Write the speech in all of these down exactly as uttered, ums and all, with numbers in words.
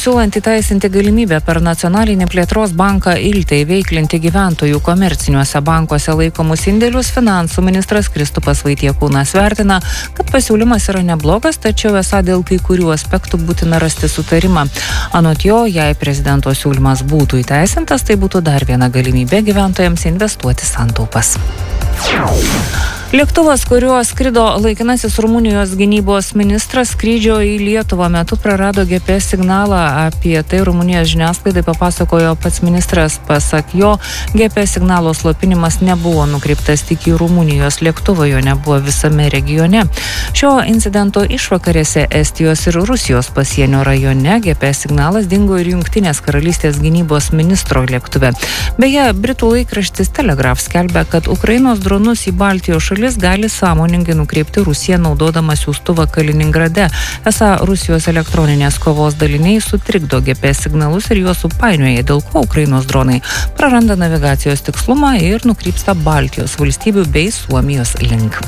siūlant įteisinti galimybę per Nacionalinį plėtros banką Iltė įveiklinti gyventojų komerciniuose bankuose laikomus indėlius, finansų ministras Kristupas Vaitiekūnas vertina, kad pasiūlymas yra neblogas, tačiau esą dėl kai kurių aspektų būtina rasti sutarimą. Anot jo, jei prezidento siūlymas būtų įteisintas, tai būtų dar viena galimybė gyventojams investuoti santaupas. Lėktuvas, kuriuo skrido laikinasis Rumunijos gynybos ministras, skrydžio į Lietuvą metu prarado G P S signalą. Apie tai Rumunijos žiniasklaidai papasakojo pats ministras. Pasak jo, G P S signalo slopinimas nebuvo nukreiptas tik į Rumunijos lėktuvą, jo nebuvo visame regione. Šio incidento išvakarėse Estijos ir Rusijos pasienio rajone G P S signalas dingo ir Jungtinės karalystės gynybos ministro lėktuve. Beje, Britų laikraštis Telegraph skelbia, kad Ukrainos dronus į Baltijos šalis gali sąmoningai nukreipti Rusiją naudodama siųstuvą Kaliningrade. Esą Rusijos elektroninės kovos daliniai sutrikdo G P S signalus ir juos supainioja, dėl ko Ukrainos dronai praranda navigacijos tikslumą ir nukrypsta Baltijos valstybių bei Suomijos link.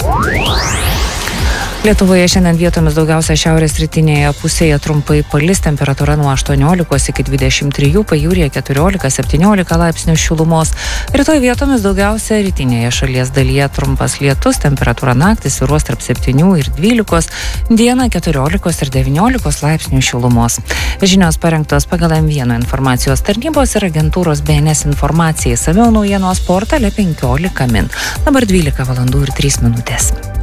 Lietuvoje šiandien vietomis daugiausia šiaurės rytinėje pusėje trumpai palis, temperatūra nuo aštuoniolikos iki dvidešimt trijų, pajūryje keturiolika septyniolika laipsnių šilumos. Rytoj vietomis daugiausia rytinėje šalies dalyje trumpas lietus, temperatūra naktį svyruos tarp septynių ir dvylikos, dieną keturiolikos ir devyniolikos laipsnių šilumos. Žinios parengtos pagal M vienas informacijos tarnybos ir agentūros B N S informacijai. Samiau naujienos portale penkiolika min. Dabar dvylika valandų ir trys minutės.